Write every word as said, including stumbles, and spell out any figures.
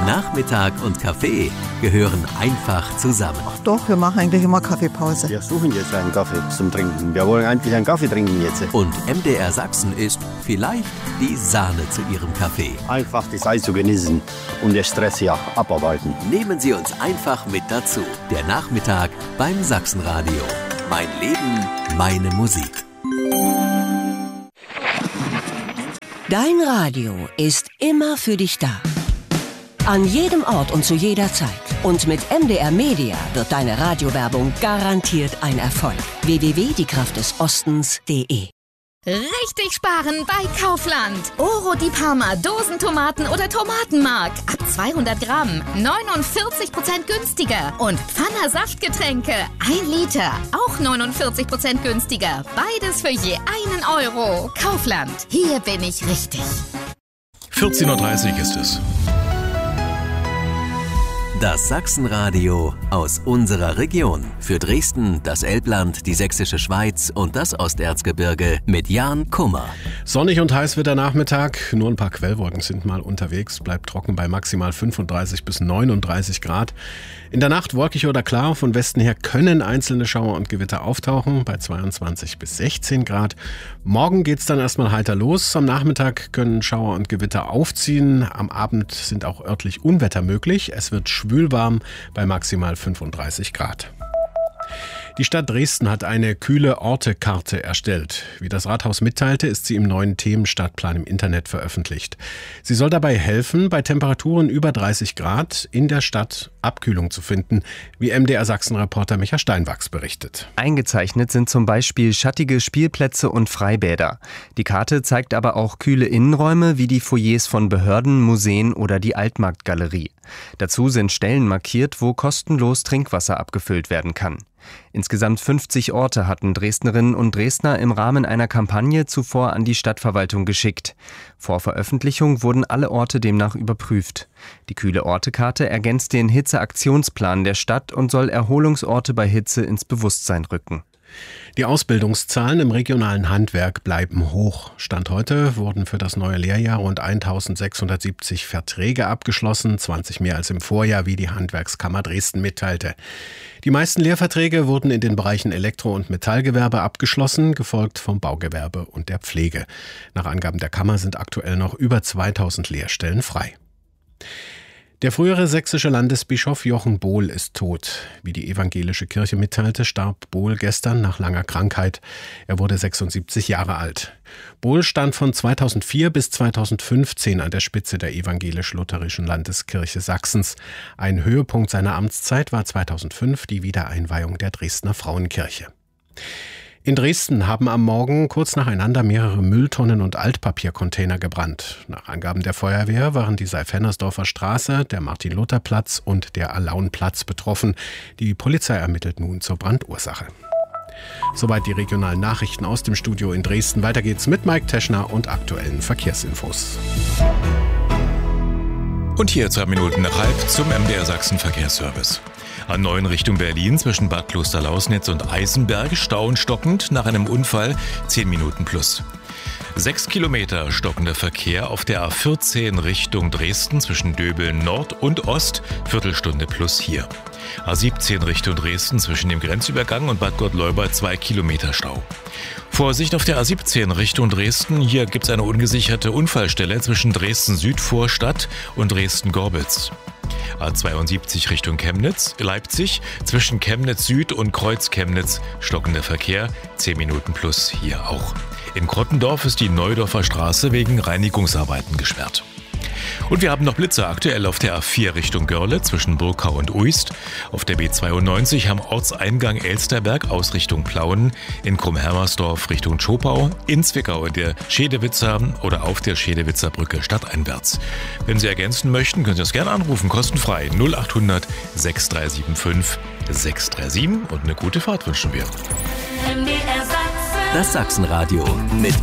Nachmittag und Kaffee gehören einfach zusammen. Ach doch, wir machen eigentlich immer Kaffeepause. Wir suchen jetzt einen Kaffee zum Trinken. Wir wollen eigentlich einen Kaffee trinken jetzt. Und M D R Sachsen ist vielleicht die Sahne zu Ihrem Kaffee. Einfach die Zeit zu genießen und den Stress hier abarbeiten. Nehmen Sie uns einfach mit dazu. Der Nachmittag beim Sachsenradio. Mein Leben, meine Musik. Dein Radio ist immer für dich da. An jedem Ort und zu jeder Zeit. Und mit M D R Media wird deine Radiowerbung garantiert ein Erfolg. w w w punkt die kraft des ostens punkt de Richtig sparen bei Kaufland. Oro di Parma, Dosentomaten oder Tomatenmark. Ab zweihundert Gramm, neunundvierzig Prozent günstiger. Und Pfanner Saftgetränke, ein Liter, auch neunundvierzig Prozent günstiger. Beides für je einen Euro. Kaufland, hier bin ich richtig. vierzehn Uhr dreißig ist es. Das Sachsenradio aus unserer Region. Für Dresden, das Elbland, die Sächsische Schweiz und das Osterzgebirge mit Jan Kummer. Sonnig und heiß wird der Nachmittag. Nur ein paar Quellwolken sind mal unterwegs. Bleibt trocken bei maximal fünfunddreißig bis neununddreißig Grad. In der Nacht wolkig oder klar. Von Westen her können einzelne Schauer und Gewitter auftauchen bei zweiundzwanzig bis sechzehn Grad. Morgen geht's dann erstmal heiter los. Am Nachmittag können Schauer und Gewitter aufziehen. Am Abend sind auch örtlich Unwetter möglich. Es wird schwülwarm bei maximal fünfunddreißig Grad. Die Stadt Dresden hat eine kühle Ortekarte erstellt. Wie das Rathaus mitteilte, ist sie im neuen Themenstadtplan im Internet veröffentlicht. Sie soll dabei helfen, bei Temperaturen über dreißig Grad in der Stadt Abkühlung zu finden, wie M D R Sachsen-Reporter Micha Steinwachs berichtet. Eingezeichnet sind zum Beispiel schattige Spielplätze und Freibäder. Die Karte zeigt aber auch kühle Innenräume wie die Foyers von Behörden, Museen oder die Altmarktgalerie. Dazu sind Stellen markiert, wo kostenlos Trinkwasser abgefüllt werden kann. Insgesamt fünfzig Orte hatten Dresdnerinnen und Dresdner im Rahmen einer Kampagne zuvor an die Stadtverwaltung geschickt. Vor Veröffentlichung wurden alle Orte demnach überprüft. Die kühle Ortekarte ergänzt den Hitzeaktionsplan der Stadt und soll Erholungsorte bei Hitze ins Bewusstsein rücken. Die Ausbildungszahlen im regionalen Handwerk bleiben hoch. Stand heute wurden für das neue Lehrjahr rund eintausendsechshundertsiebzig Verträge abgeschlossen, zwanzig mehr als im Vorjahr, wie die Handwerkskammer Dresden mitteilte. Die meisten Lehrverträge wurden in den Bereichen Elektro- und Metallgewerbe abgeschlossen, gefolgt vom Baugewerbe und der Pflege. Nach Angaben der Kammer sind aktuell noch über zweitausend Lehrstellen frei. Der frühere sächsische Landesbischof Jochen Bohl ist tot. Wie die evangelische Kirche mitteilte, starb Bohl gestern nach langer Krankheit. Er wurde sechsundsiebzig Jahre alt. Bohl stand von zweitausendvier bis zweitausendfünfzehn an der Spitze der evangelisch-lutherischen Landeskirche Sachsens. Ein Höhepunkt seiner Amtszeit war zweitausendfünf die Wiedereinweihung der Dresdner Frauenkirche. In Dresden haben am Morgen kurz nacheinander mehrere Mülltonnen und Altpapiercontainer gebrannt. Nach Angaben der Feuerwehr waren die Seifennersdorfer Straße, der Martin-Luther-Platz und der Alaunplatz betroffen. Die Polizei ermittelt nun zur Brandursache. Soweit die regionalen Nachrichten aus dem Studio in Dresden. Weiter geht's mit Mike Teschner und aktuellen Verkehrsinfos. Und hier zwei Minuten nach halb zum M D R Sachsen Verkehrsservice. A neun Richtung Berlin zwischen Bad Klosterlausnitz und Eisenberg Stau und stockend nach einem Unfall zehn Minuten plus. Sechs Kilometer stockender Verkehr auf der A vierzehn Richtung Dresden zwischen Döbeln Nord und Ost, Viertelstunde plus hier. A siebzehn Richtung Dresden zwischen dem Grenzübergang und Bad Gottleuba zwei Kilometer Stau. Vorsicht auf der A siebzehn Richtung Dresden, hier gibt es eine ungesicherte Unfallstelle zwischen Dresden-Südvorstadt und Dresden-Gorbitz. A zweiundsiebzig Richtung Chemnitz, Leipzig, zwischen Chemnitz Süd und Kreuz Chemnitz stockender Verkehr, zehn Minuten plus hier auch. In Krottendorf ist die Neudorfer Straße wegen Reinigungsarbeiten gesperrt. Und wir haben noch Blitzer aktuell auf der A vier Richtung Görle zwischen Burkau und Uist, auf der B zweiundneunzig am Ortseingang Elsterberg aus Richtung Plauen, in Krumm-Hermersdorf Richtung Schopau, in Zwickau in der Schedewitzer oder auf der Schedewitzer Brücke stadteinwärts. Wenn Sie ergänzen möchten, können Sie das gerne anrufen, kostenfrei null acht hundert sechs drei sieben fünf sechs drei sieben und eine gute Fahrt wünschen wir. Das Sachsenradio mit